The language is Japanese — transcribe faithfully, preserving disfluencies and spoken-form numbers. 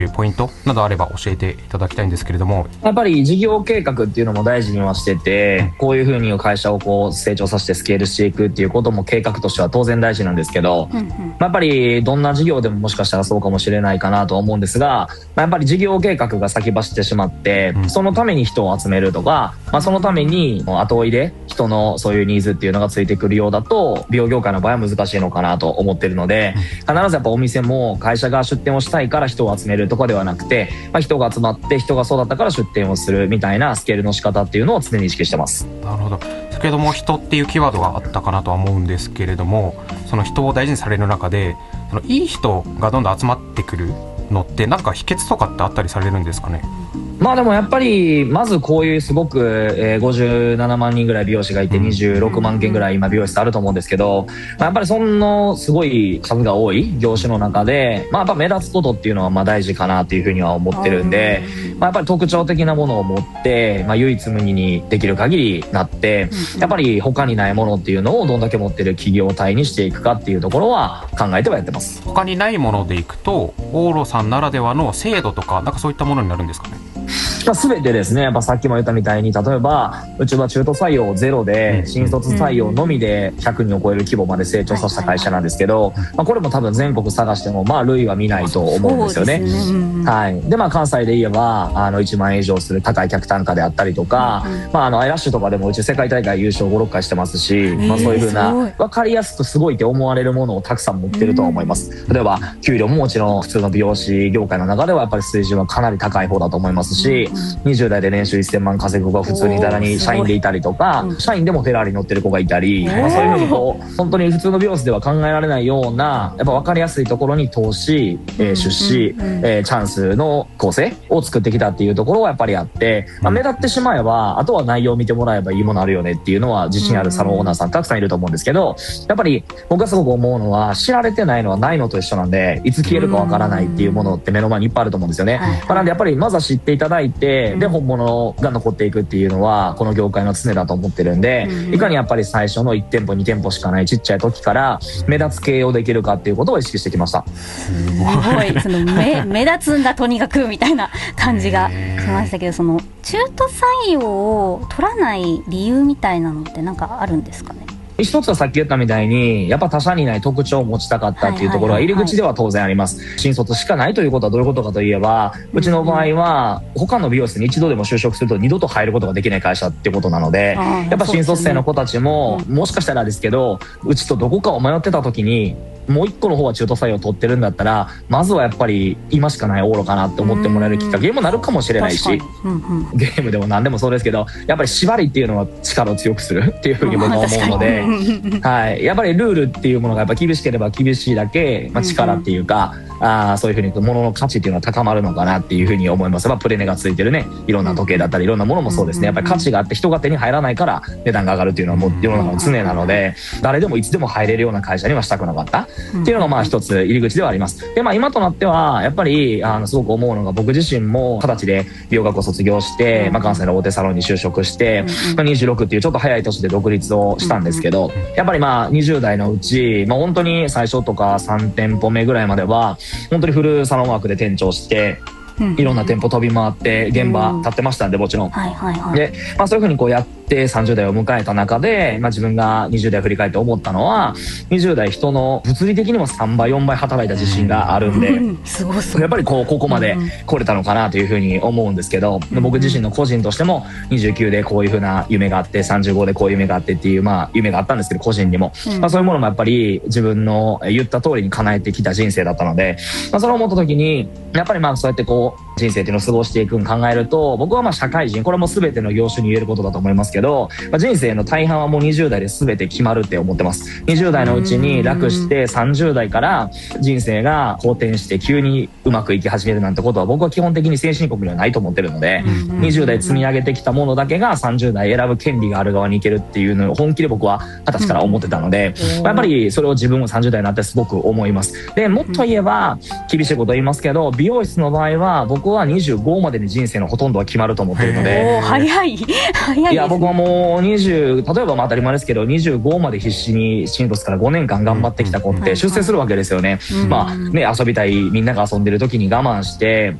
ポイントなどあれば教えていただきたいんですけれども。 やっぱり事業計画っていうのも大事にはしてて、こういうふうに会社をこう成長させてスケールしていくっていうことも計画としては当然大事なんですけど、うんうん、まあ、やっぱりどんな事業でももしかしたらそうかもしれないかなと思うんですが、まあ、やっぱり事業計画が先走ってしまって、うん、そのために人を集めるとか、まあ、そのために後追いで人のそういうニーズっていうのがついてくるようだと美容業界の場合は難しいのかなと思ってるので、必ずやっぱお店も会社が出店をしたいから人を集めるとかではなくて、まあ、人が集まって人がそうだったから出店をするみたいなスケールの仕方っていうのを常に意識してます。 なるほど。先ほども人っていうキーワードがあったかなとは思うんですけれども、その人を大事にされる中でそのいい人がどんどん集まってくるのってなんか秘訣とかってあったりされるんですかね。 まあでもやっぱりまずこういうすごくえごじゅうななまんにんぐらい美容師がいてにじゅうろくまんけんぐらい今美容室あると思うんですけど、まあ、やっぱりそんなすごい数が多い業種の中で、まあ、やっぱ目立つことっていうのはまあ大事かなっていうふうには思ってるんで、まあ、やっぱり特徴的なものを持って、まあ、唯一無二にできる限りなって、やっぱり他にないものっていうのをどんだけ持ってる企業体にしていくかっていうところは考えてはやってます。 他にないものでいくとオーロさんならではの制度とかなんかそういったものになるんですかね。 まあ、全てですね、やっぱさっきも言ったみたいに、例えばうちは中途採用ゼロで新卒採用のみでひゃくにんを超える規模まで成長させた会社なんですけど、まあ、これも多分全国探してもまあ類は見ないと思うんですよね。はい。でまあ関西で言えばあのいちまんえん以上する高い客単価であったりとか、まあ、あのアイラッシュとかでもうち世界大会優勝ごろっかいしてますし、まあ、そういうふうな分かりやすくすごいって思われるものをたくさん持ってるとは思います。例えば給料ももちろん普通の美容師業界の中ではやっぱり水準はかなり高い方だと思いますし、にじゅう代で年収せんまん稼ぐ子が普通にざらに社員でいたりとか、社員でもフェラーリ乗ってる子がいたり、まあ、そういうふうにこう本当に普通の美容室では考えられないようなやっぱ分かりやすいところに投資、えー、出資、えー、チャンスの構成を作ってきたっていうところはやっぱりあって、まあ、目立ってしまえばあとは内容を見てもらえばいいものあるよねっていうのは自信あるサロンオーナーさんたくさんいると思うんですけど、やっぱり僕がすごく思うのは知られてないのはないのと一緒なんで、いつ消えるか分からないっていうものって目の前にいっぱいあると思うんですよね。まあ、なんでやっぱりまずは知っていただいて、で本物が残っていくっていうのはこの業界の常だと思ってるんで、いかにやっぱり最初のいち店舗に店舗しかないちっちゃい時から目立つ経営をできるかっていうことを意識してきました。 すごいその 目, 目立つんだとにかくみたいな感じがしましたけど、その中途採用を取らない理由みたいなのって何かあるんですかね。 一つはさっき言ったみたいにやっぱ他社にない特徴を持ちたかったっていうところは入り口では当然あります。新卒しかないということはどういうことかといえば、うちの場合は他の美容室に一度でも就職すると二度と入ることができない会社ってことなので、やっぱ新卒生の子たちももしかしたらですけど、うちとどこかを迷ってた時にもう一個の方は中途採用を取ってるんだったら、まずはやっぱり今しかないオーロかなって思ってもらえるきっかけにもなるかもしれないし、うんうん、ゲームでも何でもそうですけど、やっぱり縛りっていうのは力を強くするっていうふうに僕は思うので、はい、やっぱりルールっていうものがやっぱ厳しければ厳しいだけ、まあ、力っていうか、うんうん、あそういうふうに物の価値っていうのは高まるのかなっていうふうに思います。まあ、プレネがついてるねいろんな時計だったりいろんなものもそうですね。やっぱり価値があって人が手に入らないから値段が上がるっていうのはもう世の中の常なので、誰でもいつでも入れるような会社にはしたくなかったっていうのがまあ一つ入り口ではあります。でまあ今となってはやっぱりあのすごく思うのが、僕自身も二十歳で美容学を卒業して、まあ、関西の大手サロンに就職して、まあ、にじゅうろくっていうちょっと早い年で独立をしたんですけど、やっぱりまあにじゅう代のうち、まあ、本当に最初とかさん店舗目ぐらいまでは本当にフルサロンワークで店長していろんな店舗飛び回って現場立ってましたんで、もちろん、はいはいはい、で、まあ、そういうふうにこうやってさんじゅう代を迎えた中で、まあ、自分がにじゅう代を振り返って思ったのは、にじゅう代人の物理的にもさんばいよんばい働いた自信があるんで、うん、すごいすごいやっぱりこうここまで来れたのかなというふうに思うんですけど、で僕自身の個人としてもにじゅうきゅうでこういうふうな夢があって、さんじゅうごでこういう夢があってっていう、まあ、夢があったんですけど、個人にも、うんまあ、そういうものもやっぱり自分の言った通りに叶えてきた人生だったので、まあ、それを思った時にやっぱりまあそうやってこう人生っていうのを過ごしていくのを考えると、僕はまあ社会人、これも全ての業種に言えることだと思いますけど、まあ、人生の大半はもうにじゅう代で全て決まるって思ってます。にじゅう代のうちに楽してさんじゅう代から人生が好転して急にうまくいき始めるなんてことは僕は基本的に先進国にはないと思ってるので、にじゅう代積み上げてきたものだけがさんじゅう代選ぶ権利がある側に行けるっていうのを本気で僕は二十歳から思ってたので、まあ、やっぱりそれを自分もさんじゅう代になってすごく思います。でもっと言えば厳しいこと言いますけど、美容室の場合は僕僕はにじゅうごまでに人生のほとんどは決まると思ってるので。 おー早い早いですね。 いや僕はもうにじゅう例えばまあ当たり前ですけどにじゅうごまで必死に新卒からごねんかん頑張ってきた子って出世するわけですよね。 うんまあね遊びたいみんなが遊んでる時に我慢して